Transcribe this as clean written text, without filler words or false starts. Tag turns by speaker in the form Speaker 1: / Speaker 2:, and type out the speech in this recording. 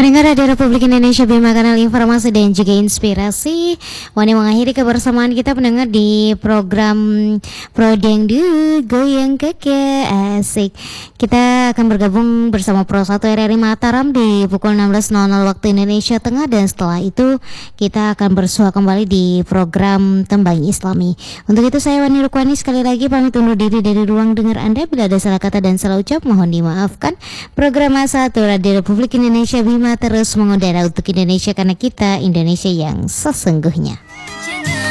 Speaker 1: Pendengar Radio Republik Indonesia Bima, kanal informasi dan juga inspirasi. Wani mengakhiri kebersamaan kita pendengar di program Prodengdu Goyang Keke. Asik. Kita akan bergabung bersama Pro 1 RRI Mataram di pukul 16.00 waktu Indonesia Tengah, dan setelah itu kita akan bersua kembali di program Tembang Islami. Untuk itu saya Wani Rukwani sekali lagi pamit undur diri dari ruang dengar Anda. Bila ada salah kata dan salah ucap mohon dimaafkan. Program A1 Radio Republik Indonesia Bima terus mengudara untuk Indonesia, karena kita Indonesia yang sesungguhnya.